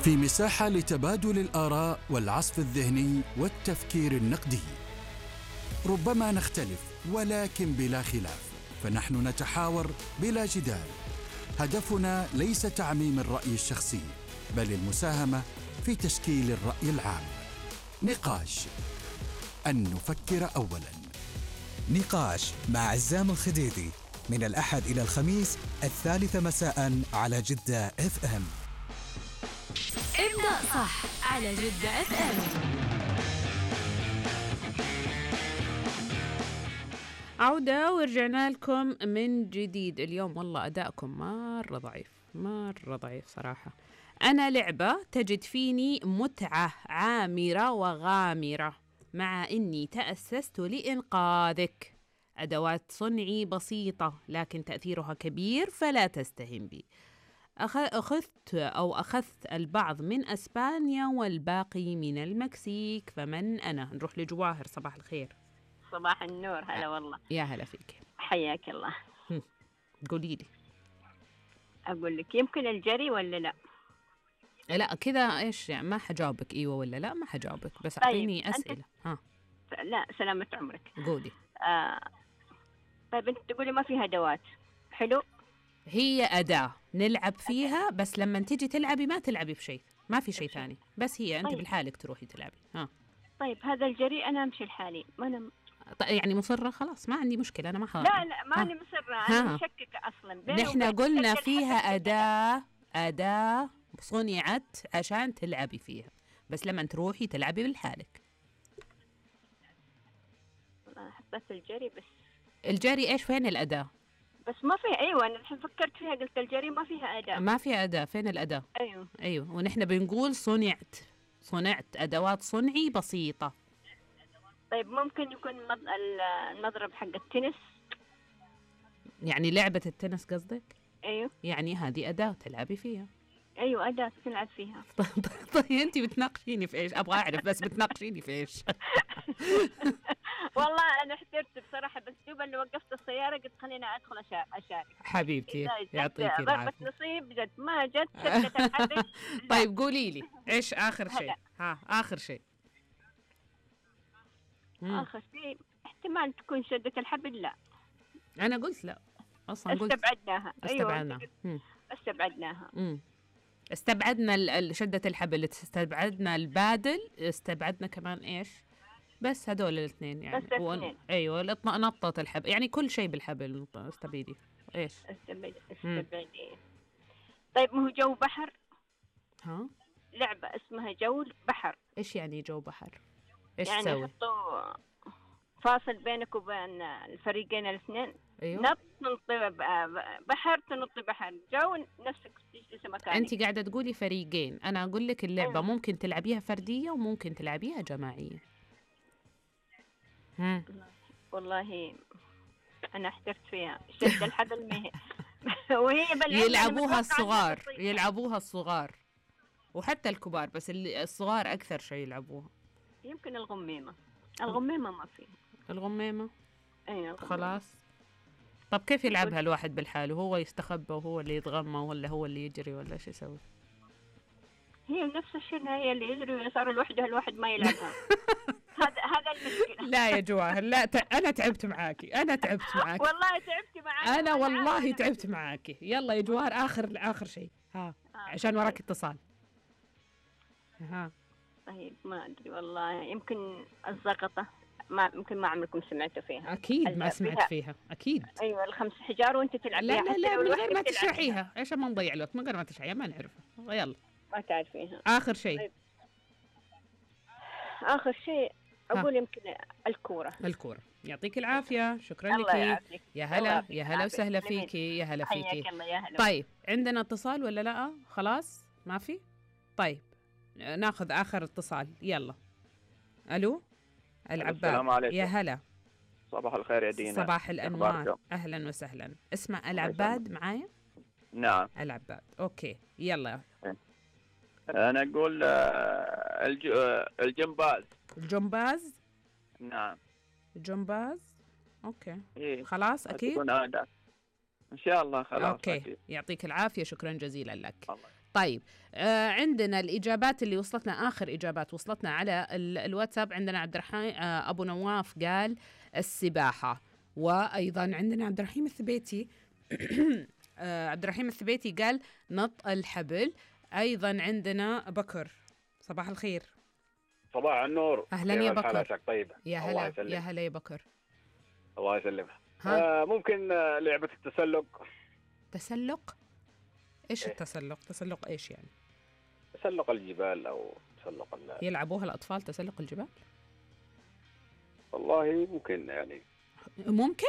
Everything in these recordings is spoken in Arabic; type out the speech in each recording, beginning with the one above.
في مساحة لتبادل الآراء والعصف الذهني والتفكير النقدي. ربما نختلف ولكن بلا خلاف، فنحن نتحاور بلا جدال. هدفنا ليس تعميم الرأي الشخصي، بل المساهمة في تشكيل الرأي العام. نقاش، أن نفكر أولاً. نقاش مع عزام الخديدي من الأحد إلى الخميس 3 مساء على جدة FM. ابدأ صح على جدة FM. عودة ورجعنا لكم من جديد. اليوم والله أداءكم مرة ضعيف صراحة. أنا لعبة تجد فيني متعة عامرة وغامرة، مع أني تأسست لإنقاذك. أدوات صنعي بسيطة لكن تأثيرها كبير، فلا تستهن بي. أخذت البعض من أسبانيا والباقي من المكسيك. فمن أنا؟ نروح لجواهر. صباح الخير. صباح النور. هلا والله. يا هلا فيك. حياك الله. قولي لي. أقول لك يمكن الجري ولا لا؟ لا كذا إيش يعني؟ ما حجاوبك إيوه ولا لا، ما حجاوبك، بس طيب أعطيني أسئلة. لا سلامة عمرك. قولي. طيب أنت تقولي ما فيها أدوات. حلو. هي أداة نلعب فيها، بس لما تيجي تلعبي ما تلعبي بشيء، ما في شيء ثاني، بس هي أنت طيب. بالحالك تروحي تلعبي. طيب هذا الجري أنا أمشي لحالي، ما أنا يعني مصرة؟ خلاص ما عندي مشكلة، أنا ما لا ماني مصرة، أنا مشككة أصلا. نحن قلنا فيها أداة صنعت عشان تلعبي فيها، بس لما تروحي تلعبي بالحالك. أنا حبيت الجري بس. الجري إيش؟ فين الأداة؟ بس ما فيها. أيوة أنا الحين فكرت فيها، قلت الجري ما فيها أداة. ما فيها أداة. فين الأداة؟ أيوة ونحن بنقول صنعت أدوات صنعي بسيطة. طيب ممكن يكون المضرب حق التنس؟ يعني لعبة التنس قصدك؟ أيوة. يعني هذه أداة تلعبي فيها. أيوة أداة تلعب فيها. طيب أنت بتناقشيني في إيش؟ أبغى أعرف بس بتناقشيني في إيش؟ والله أنا احترت بصراحة، بس دوب اللي وقفت السيارة قلت خليني أدخل أشارك. حبيبتي يعطيكي العافية. ضربة نصيب جد ما جت شدة الحبل. طيب قولي لي إيش آخر شيء؟ آخر شيء. آخر شيء احتمال تكون شدة الحبل. لا أنا قلت لا أصلا، قلت استبعدناها. استبعدناها. أيوة. استبعدناها. استبعدنا شدة الحبل، استبعدنا البادل، استبعدنا كمان إيش؟ بس هدول الاثنين يعني. بس الاثنين. أيوة نطة الحبل، يعني كل شيء بالحبل استبعدي. إيش؟ استبعدي. طيب ما هو جو بحر. لعبة اسمها جو بحر. إيش يعني جو بحر؟ إيش يعني تسوي؟ يحطوا فاصل بينك وبين الفريقين الاثنين. أيوة. نط تنطي بحر، تنطي بحر، جو نفسك تجلس مكانك. أنت قاعدة تقولي فريقين، أنا أقول لك اللعبة ممكن تلعبيها فردية وممكن تلعبيها جماعية. والله أنا احترت فيها. شد الحبل مهي. وهي يلعبوها الصغار وحتى الكبار، بس الصغار أكثر شيء يلعبوها. يمكن الغميمة ما فيه. الغميمة؟ أيوة. خلاص. طب كيف يلعبها الواحد بالحاله؟ هو يستخبى وهو اللي يتغمى ولا هو اللي يجري ولا شو يسوي؟ هي نفس الشيء، هي اللي يجري ويصير لوحده، الواحد ما يلعبها. هذا المشكلة. لا يا جواهر، لا أنا تعبت معاكي. والله تعبت معاكي. أنا والله تعبت معاكي. يلا يا جواهر آخر شيء. عشان وراك اتصال. طيب ما أدري والله، يمكن الزغطة. يمكن ما عمركم سمعتوا فيها. أكيد ما سمعت فيها. أكيد. أيوة 5 حجار وأنت تلعبيها. لا من غير ما تشرحيها. إيش ما نضيع الوقت، من غير ما تشرحيها ما نعرفها. يلا ما تعرفيها. آخر شيء. طيب. آخر شيء أقول يمكن الكورة. يعطيك العافية. شكرا لك. يا هلا وسهلا فيكي. يا هلا فيكي. طيب عندنا اتصال ولا لا؟ خلاص ما في. طيب ناخذ آخر اتصال. يلا. ألو العباد. السلام عليكم. يا هلا. صباح الخير يا دينا. صباح الأنوار. أهلا وسهلا. اسمع العباد معايا. نعم العباد. أوكي يلا. أنا أقول الجمباز. نعم الجمباز. أوكي. إيه؟ خلاص أكيد إن شاء الله. خلاص أوكي أكيد. يعطيك العافية. شكرا جزيلا لك. الله. طيب عندنا الإجابات اللي وصلتنا، آخر إجابات وصلتنا على الواتساب. عندنا عبد الرحمن أبو نواف قال السباحة، وأيضا عندنا عبد الرحيم الثبيتي عبد الرحيم الثبيتي قال نط الحبل. أيضا عندنا بكر، صباح الخير. صباح النور. أهلا يا بكر. حالتك طيبة؟ يا هلا يا هلا يا بكر. الله يسلمك. ممكن لعبة التسلق. تسلق؟ إيش التسلق؟ تسلق إيش يعني؟ تسلق الجبال أو تسلق يلعبوها الأطفال تسلق الجبال؟ والله ممكن يعني. ممكن؟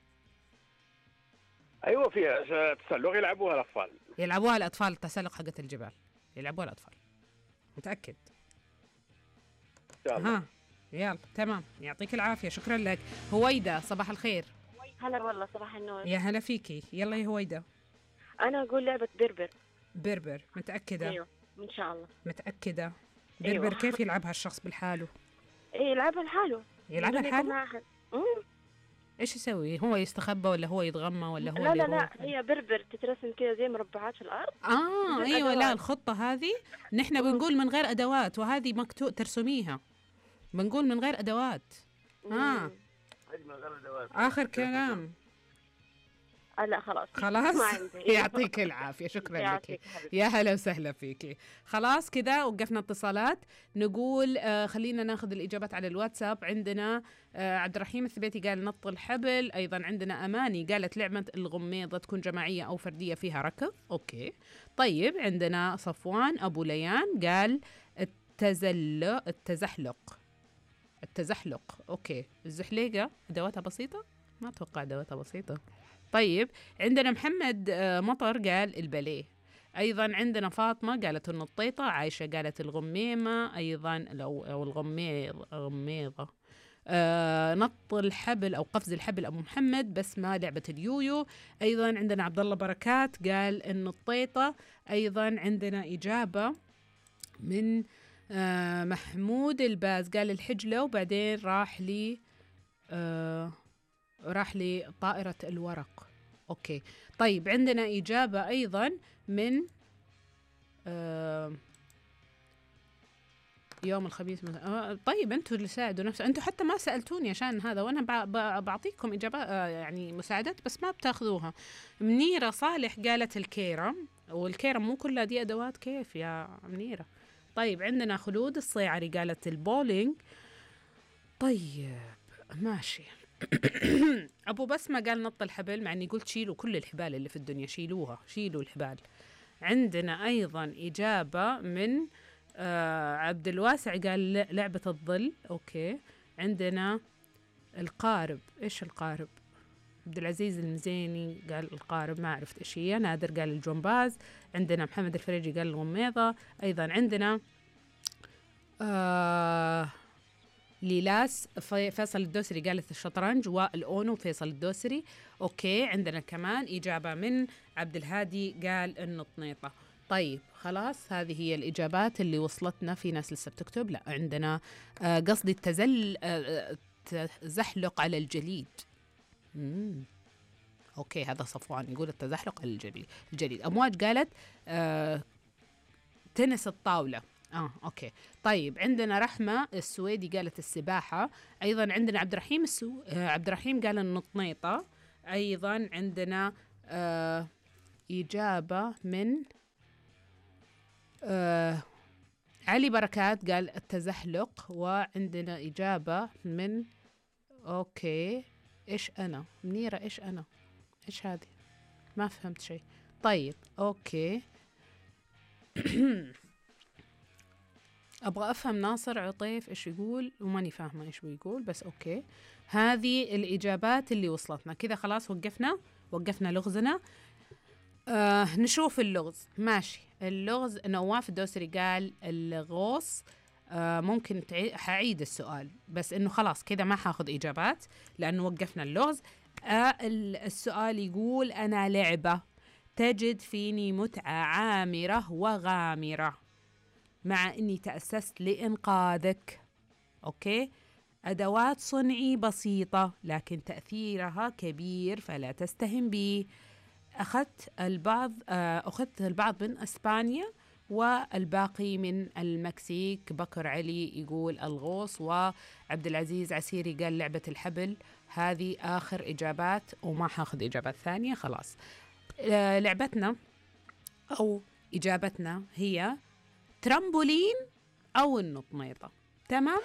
أيوة فيها تسلق يلعبوها الأطفال. يلعبوها الأطفال التسلق حقت الجبال، يلعبوها الأطفال، متأكد؟ إن شاء الله. يلا تمام، يعطيك العافية، شكرا لك. هويدا، صباح الخير. هلا والله، صباح النور. يا هلا فيكي. يلا يا هويدا. أنا أقول لعبة بربر. بربر، متأكدة؟ أيوه إن شاء الله. متأكدة؟ بربر أيوة. كيف يلعبها الشخص بالحاله؟ إيه يلعبها لحاله. يلعبها لحاله؟ إيش يسوي؟ هو يستخبى ولا هو يتغمى ولا هو لا هي بربر تترسم كذا زي مربعات في الأرض. أيوة. لا الخطة هذه نحن بنقول من غير أدوات، وهذه مكتوب ترسميها، بنقول من غير أدوات. آخر كلام. لا خلاص يعطيك العافية، شكرا لك. يا هلا وسهلا فيكي. خلاص كذا وقفنا اتصالات. نقول خلينا ناخذ الإجابات على الواتساب. عندنا عبد الرحيم الثبيتي قال نط الحبل. أيضا عندنا أماني قالت لعبة الغميضة تكون جماعية أو فردية فيها ركض. أوكي طيب. عندنا صفوان أبو ليان قال التزحلق. أوكي. الزحليقة أدواتها بسيطة؟ ما أتوقع أدواتها بسيطة. طيب عندنا محمد مطر قال الباليه. أيضا عندنا فاطمة قالت النطيطة. عايشة قالت الغميمة. أيضا أو الغميضة. نط الحبل أو قفز الحبل أبو محمد، بس ما لعبة اليويو. أيضا عندنا عبد الله بركات قال النطيطة. أيضا عندنا إجابة من محمود الباز قال الحجلة، وبعدين راح لي طائرة الورق. أوكي طيب. عندنا إجابة أيضا من يوم الخميس طيب أنتوا اللي ساعدوا نفسكم، أنتوا حتى ما سألتوني عشان هذا، وأنا بعطيكم إجابات يعني مساعدات بس ما بتاخذوها. منيرة صالح قالت الكيرم، والكيرم مو كلها دي أدوات كيف يا منيرة. طيب عندنا خلود الصيعري قالت البولينج. طيب ماشي. أبو بسمة قال نط الحبل، مع أني قلت شيلوا كل الحبال اللي في الدنيا، شيلوا الحبال. عندنا أيضا إجابة من عبد الواسع قال لعبة الظل. أوكي. عندنا القارب. إيش القارب؟ عبد العزيز المزيني قال القارب، ما عرفت إيش هي. نادر قال الجمباز. عندنا محمد الفريجي قال الغميضة. أيضا عندنا ليلاس فيصل الدوسري قالت الشطرنج، والأونو فيصل الدوسري. أوكي. عندنا كمان إجابة من عبد الهادي قال النطنيطة. طيب خلاص هذه هي الإجابات اللي وصلتنا. في ناس لسه بتكتب. لا عندنا قصدي التزحلق على الجليد. أوكي هذا صفوان يقول التزحلق على الجليد. أمواج قالت تنس الطاولة. أوكي طيب. عندنا رحمة السويدي قالت السباحة. أيضا عندنا عبد الرحيم قال النطنيطة. أيضا عندنا إجابة من علي بركات قال التزحلق. وعندنا إجابة من أوكي إيش أنا منيرة، إيش أنا إيش هذه، ما فهمت شيء. طيب أوكي. أبغى أفهم ناصر عطيف إيش يقول، وماني فاهمة إيش بيقول، بس أوكي. هذه الإجابات اللي وصلتنا كذا. خلاص وقفنا لغزنا. نشوف اللغز. ماشي. اللغز نواف الدوسري قال الغوص. ممكن حعيد السؤال، بس إنه خلاص كذا ما حاخذ إجابات لأنه وقفنا اللغز. السؤال يقول أنا لعبة تجد فيني متعة عامرة وغامرة مع أني تأسست لإنقاذك. أوكي. أدوات صنعي بسيطة لكن تأثيرها كبير فلا تستهن بي. أخذت البعض من أسبانيا والباقي من المكسيك. بكر علي يقول الغوص، وعبد العزيز عسيري قال لعبة الحبل. هذه آخر إجابات وما حاخذ إجابات ثانية خلاص. لعبتنا أو إجابتنا هي ترامبولين أو النطميطة. تمام.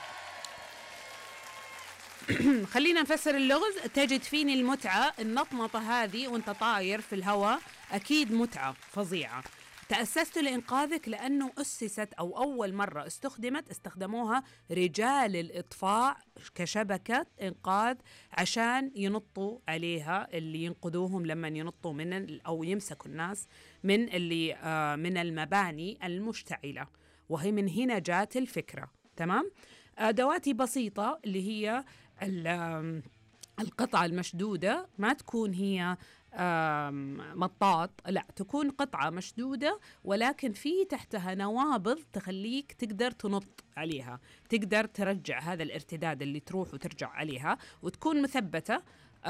خلينا نفسر اللغز. تجد فيني المتعة. النطمطة هذه وانت طاير في الهواء أكيد متعة فظيعة. تأسست لإنقاذك لأنه أسست أو أول مرة استخدموها رجال الإطفاء كشبكة إنقاذ عشان ينطوا عليها اللي ينقذوهم لما ينطوا من أو يمسكوا الناس من اللي من المباني المشتعلة، وهي من هنا جات الفكرة. تمام. أدواتي بسيطة اللي هي القطعة المشدودة، ما تكون هي مطاط، لا تكون قطعة مشدودة ولكن في تحتها نوابض تخليك تقدر تنط عليها، تقدر ترجع هذا الارتداد اللي تروح وترجع عليها، وتكون مثبتة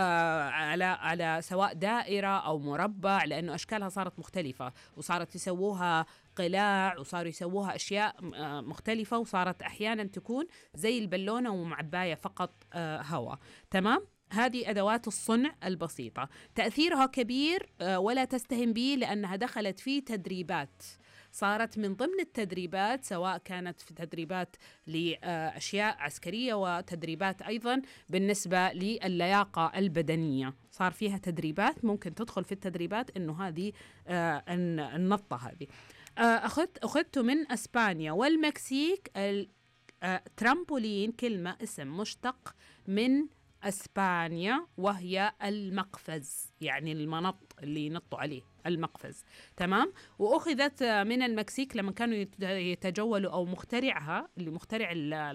على سواء دائرة أو مربع، لأنه أشكالها صارت مختلفة وصارت يسووها قلاع وصاروا يسووها أشياء مختلفة، وصارت أحيانا تكون زي البالونة ومعباية فقط هواء. تمام. هذه أدوات الصنع البسيطة. تأثيرها كبير ولا تستهن به لأنها دخلت في تدريبات، صارت من ضمن التدريبات، سواء كانت في تدريبات لأشياء عسكرية وتدريبات أيضا بالنسبة للياقة البدنية، صار فيها تدريبات ممكن تدخل في التدريبات إنه هذه النطة هذه. أخذته من أسبانيا والمكسيك. ترامبولين كلمة اسم مشتق من أسبانيا وهي المقفز، يعني المنط اللي ينطوا عليه المقفز. تمام. وأخذت من المكسيك لما كانوا يتجولوا، أو مخترعها اللي مخترع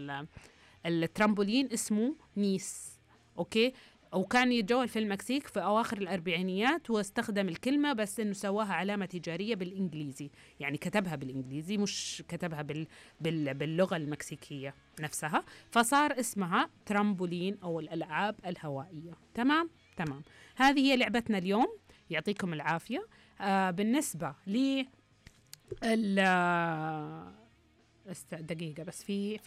الترامبولين اسمه نيس. أوكي. وكان يتجول في المكسيك في أواخر الأربعينيات، واستخدم الكلمة بس إنه سواها علامة تجارية بالإنجليزي، يعني كتبها بالإنجليزي مش كتبها باللغة المكسيكية نفسها، فصار اسمها ترامبولين أو الألعاب الهوائية. تمام. تمام. هذه هي لعبتنا اليوم. يعطيكم العافية. بالنسبة ل دقيقة بس،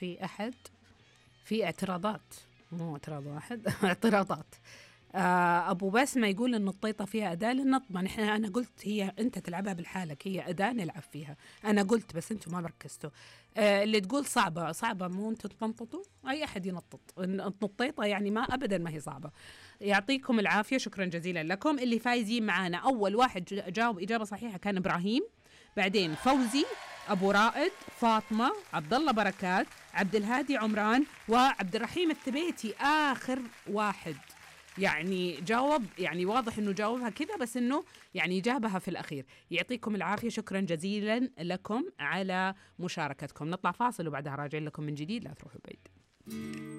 في اعتراضات، مو اعتراض واحد اعتراضات. أبو بسمة يقول إن الطيطة فيها أداة للنط. أنا قلت هي أنت تلعبها بالحالك، هي أداة نلعب فيها. أنا قلت بس أنتم ما ركزتوا. اللي تقول صعبة مو أنتوا تنططوا، أي أحد ينطط. الطيطة يعني ما أبدا ما هي صعبة. يعطيكم العافية، شكرا جزيلا لكم. اللي فايزين معانا أول واحد جاوب إجابة صحيحة كان إبراهيم، بعدين فوزي، أبو رائد، فاطمة، عبد الله بركات، عبد الهادي عمران، وعبد الرحيم الثبيتي آخر واحد. يعني جاوب، يعني واضح إنه جاوبها كذا بس إنه يعني جابها في الأخير. يعطيكم العافية، شكرا جزيلا لكم على مشاركتكم. نطلع فاصل وبعدها راجعين لكم من جديد، لا تروحوا بعيد.